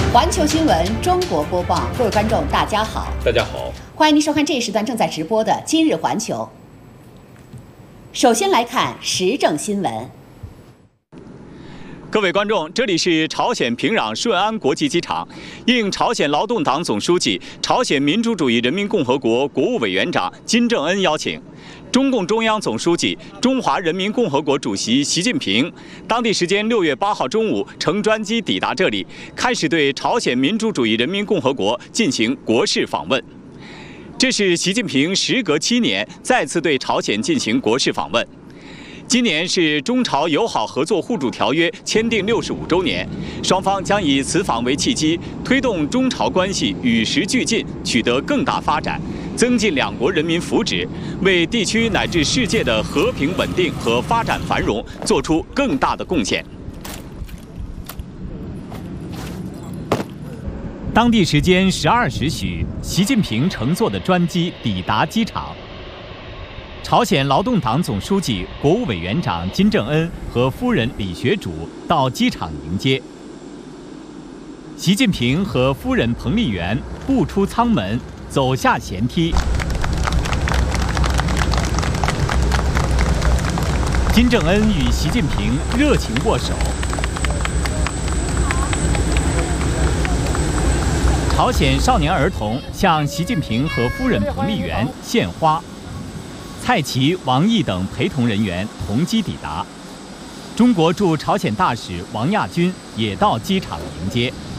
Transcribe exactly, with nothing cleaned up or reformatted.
环球新闻中国播报，各位观众，大家好， 大家好， 欢迎您收看这一时段正在直播的《今日环球》。首先来看时政新闻。 各位观众，这里是朝鲜平壤顺安国际机场。应朝鲜劳动党总书记、朝鲜民主主义人民共和国国务委员长金正恩邀请，中共中央总书记、中华人民共和国主席习近平当地时间六月八号中午乘专机抵达这里，开始对朝鲜民主主义人民共和国进行国事访问。这是习近平时隔七年再次对朝鲜进行国事访问。今年是中朝友好合作互助条约签订六十五周年，双方将以此访为契机，推动中朝关系与时俱进，取得更大发展，增进两国人民福祉，为地区乃至世界的和平稳定和发展繁荣做出更大的贡献。当地时间十二时许，习近平乘坐的专机抵达机场。朝鲜劳动党总书记、国务委员长金正恩和夫人李学主到机场迎接。习近平和夫人彭丽媛步出舱门，走下舷梯。金正恩与习近平热情握手。朝鲜少年儿童向习近平和夫人彭丽媛献花。蔡奇、王毅等陪同人员同机抵达，中国驻朝鲜大使王亚军也到机场迎接。